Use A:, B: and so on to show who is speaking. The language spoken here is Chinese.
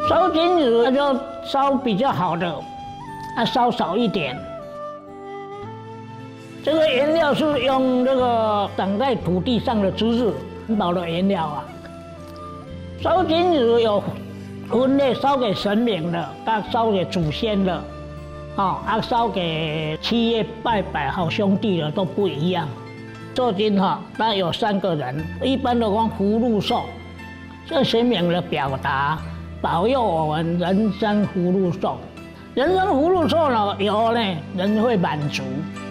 A: 烧金纸就烧比较好的，烧少一点。这个原料是用这个长在土地上的植物环保的原料啊。烧金纸有分类，烧给神明的，烧给祖先的，烧给企业拜拜好兄弟的都不一样。做金那有3个人，一般的讲福禄寿，这神明的表达，保佑我们人生福禄寿。人生福禄寿呢，有呢，人会满足。